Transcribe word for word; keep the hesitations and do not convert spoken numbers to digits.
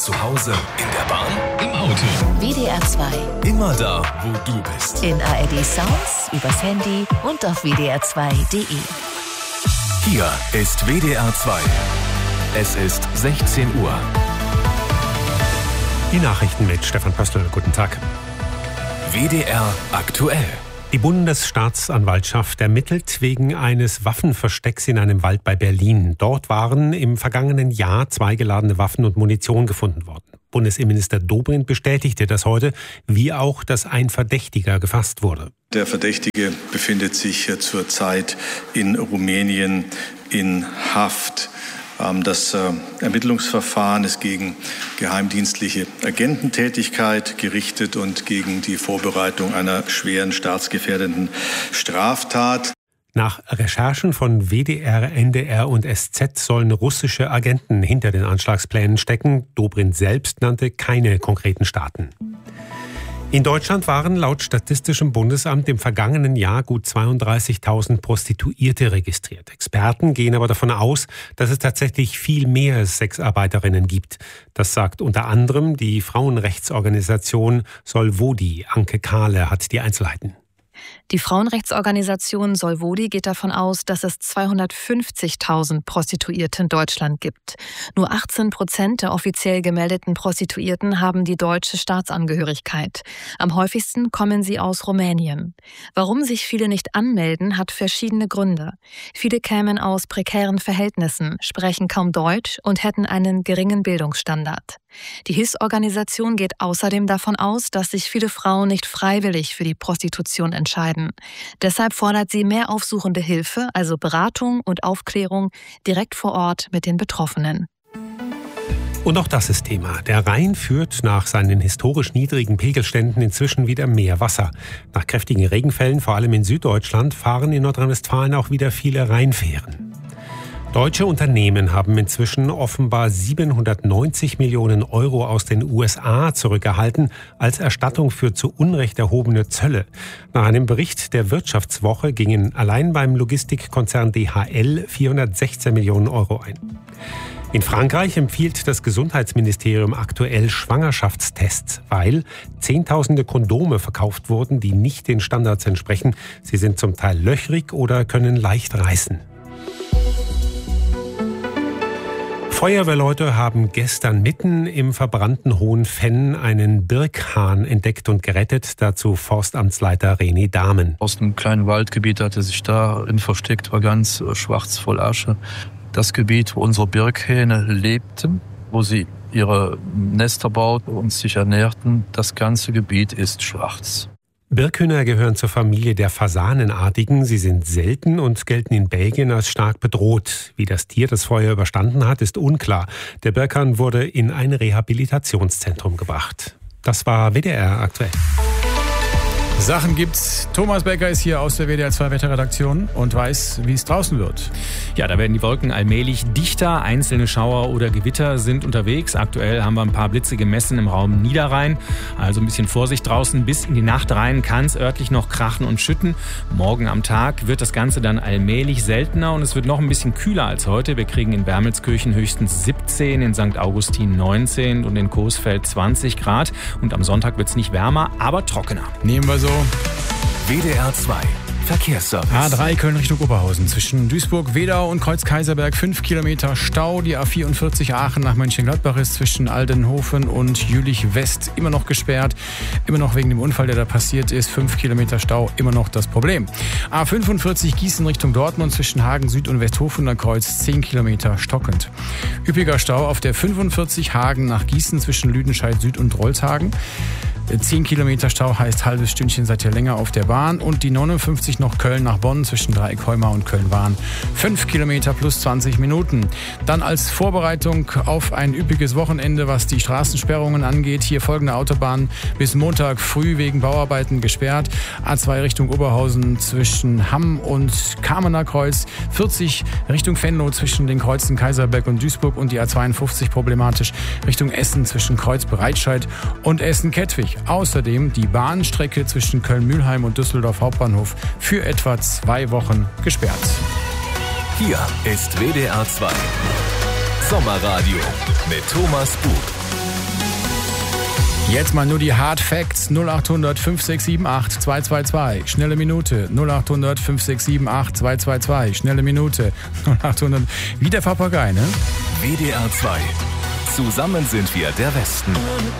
Zu Hause, in der Bahn, im Auto. W D R zwei. Immer da, wo du bist. In A R D Sounds, übers Handy und auf w d r zwei punkt d e. Hier ist W D R zwei. Es ist sechzehn Uhr. Die Nachrichten mit Stefan Pöstl. Guten Tag. W D R aktuell. Die Bundesstaatsanwaltschaft ermittelt wegen eines Waffenverstecks in einem Wald bei Berlin. Dort waren im vergangenen Jahr zwei geladene Waffen und Munition gefunden worden. Bundesinnenminister Dobrindt bestätigte das heute, wie auch, dass ein Verdächtiger gefasst wurde. Der Verdächtige befindet sich zurzeit in Rumänien in Haft. Das Ermittlungsverfahren ist gegen geheimdienstliche Agententätigkeit gerichtet und gegen die Vorbereitung einer schweren staatsgefährdenden Straftat. Nach Recherchen von W D R, N D R und S Z sollen russische Agenten hinter den Anschlagsplänen stecken. Dobrindt selbst nannte keine konkreten Staaten. In Deutschland waren laut Statistischem Bundesamt im vergangenen Jahr gut zweiunddreißigtausend Prostituierte registriert. Experten gehen aber davon aus, dass es tatsächlich viel mehr Sexarbeiterinnen gibt. Das sagt unter anderem die Frauenrechtsorganisation Solvodi. Anke Kahle hat die Einzelheiten. Die Frauenrechtsorganisation Solvodi geht davon aus, dass es zweihundertfünfzigtausend Prostituierte in Deutschland gibt. Nur achtzehn Prozent der offiziell gemeldeten Prostituierten haben die deutsche Staatsangehörigkeit. Am häufigsten kommen sie aus Rumänien. Warum sich viele nicht anmelden, hat verschiedene Gründe. Viele kämen aus prekären Verhältnissen, sprechen kaum Deutsch und hätten einen geringen Bildungsstandard. Die Hilfsorganisation geht außerdem davon aus, dass sich viele Frauen nicht freiwillig für die Prostitution entscheiden. Deshalb fordert sie mehr aufsuchende Hilfe, also Beratung und Aufklärung, direkt vor Ort mit den Betroffenen. Und auch das ist Thema. Der Rhein führt nach seinen historisch niedrigen Pegelständen inzwischen wieder mehr Wasser. Nach kräftigen Regenfällen, vor allem in Süddeutschland, fahren in Nordrhein-Westfalen auch wieder viele Rheinfähren. Deutsche Unternehmen haben inzwischen offenbar siebenhundertneunzig Millionen Euro aus den U S A zurückerhalten als Erstattung für zu Unrecht erhobene Zölle. Nach einem Bericht der Wirtschaftswoche gingen allein beim Logistikkonzern D H L vierhundertsechzehn Millionen Euro ein. In Frankreich empfiehlt das Gesundheitsministerium aktuell Schwangerschaftstests, weil Zehntausende Kondome verkauft wurden, die nicht den Standards entsprechen. Sie sind zum Teil löchrig oder können leicht reißen. Feuerwehrleute haben gestern mitten im verbrannten Hohenfenn einen Birkhahn entdeckt und gerettet. Dazu Forstamtsleiter René Dahmen. Aus einem kleinen Waldgebiet hat er sich darin versteckt, war ganz schwarz voll Asche. Das Gebiet, wo unsere Birkhähne lebten, wo sie ihre Nester bauten und sich ernährten, das ganze Gebiet ist schwarz. Birkhühner gehören zur Familie der Fasanenartigen. Sie sind selten und gelten in Belgien als stark bedroht. Wie das Tier das Feuer überstanden hat, ist unklar. Der Birkhahn wurde in ein Rehabilitationszentrum gebracht. Das war W D R aktuell. Sachen gibt's. Thomas Becker ist hier aus der W D R zwei Wetterredaktion und weiß, wie es draußen wird. Ja, da werden die Wolken allmählich dichter. Einzelne Schauer oder Gewitter sind unterwegs. Aktuell haben wir ein paar Blitze gemessen im Raum Niederrhein. Also ein bisschen Vorsicht draußen. Bis in die Nacht rein kann es örtlich noch krachen und schütten. Morgen am Tag wird das Ganze dann allmählich seltener und es wird noch ein bisschen kühler als heute. Wir kriegen in Wermelskirchen höchstens siebzehn, in Sankt Augustin neunzehn und in Coesfeld zwanzig Grad. Und am Sonntag wird es nicht wärmer, aber trockener. Nehmen wir so. W D R zwei Verkehrsservice. A drei Köln Richtung Oberhausen. Zwischen Duisburg, Wedau und Kreuz-Kaiserberg fünf Kilometer Stau. Die A vierundvierzig Aachen nach Mönchengladbach ist zwischen Aldenhofen und Jülich West immer noch gesperrt. Immer noch wegen dem Unfall, der da passiert ist. fünf Kilometer Stau, immer noch das Problem. A fünfundvierzig Gießen Richtung Dortmund zwischen Hagen Süd und Westhofener Kreuz zehn Kilometer stockend. Üppiger Stau auf der fünfundvierzig Hagen nach Gießen zwischen Lüdenscheid Süd und Rolzhagen. zehn Kilometer Stau heißt halbes Stündchen seid ihr länger auf der Bahn. Und die neunundfünfzig noch Köln nach Bonn zwischen Dreieck-Heumar und Köln-Wahn. fünf Kilometer plus zwanzig Minuten. Dann als Vorbereitung auf ein üppiges Wochenende, was die Straßensperrungen angeht. Hier folgende Autobahn bis Montag früh wegen Bauarbeiten gesperrt. A zwei Richtung Oberhausen zwischen Hamm und Kamener Kreuz. vierzig Richtung Venlo zwischen den Kreuzen Kaiserberg und Duisburg. Und die A zweiundfünfzig problematisch Richtung Essen zwischen Kreuz-Breitscheid und Essen-Kettwig. Außerdem die Bahnstrecke zwischen Köln-Mülheim und Düsseldorf Hauptbahnhof für etwa zwei Wochen gesperrt. Hier ist W D R zwei. Sommerradio mit Thomas Bug. Jetzt mal nur die Hard Facts. null acht hundert fünf sechs sieben acht zwei zwei zwei. Schnelle Minute. null acht hundert fünf sechs sieben acht zwei zwei zwei. Schnelle Minute. null acht hundert. Wie der Papagei, ne? W D R zwei. Zusammen sind wir der Westen.